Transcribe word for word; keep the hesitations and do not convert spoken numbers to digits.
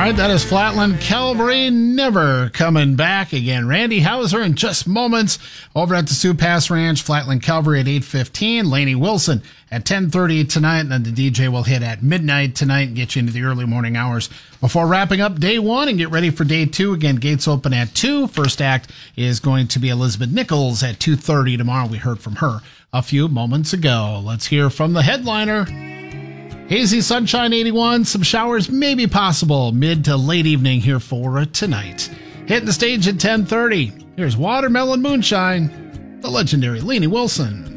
right, that is Flatland Calvary, Never Coming Back Again. Randy Hauser in just moments over at the Sioux Pass Ranch. Flatland Calvary at eight fifteen. Lainey Wilson at ten thirty tonight, and then the D J will hit at midnight tonight and get you into the early morning hours before wrapping up day one and get ready for day two. Again, gates open at two. First act is going to be Elizabeth Nichols at two thirty tomorrow. We heard from her a few moments ago. Let's hear from the headliner. Hazy sunshine, eighty-one. Some showers may be possible mid to late evening here for tonight. Hitting the stage at ten thirty. Here's Watermelon Moonshine, the legendary Lainey Wilson.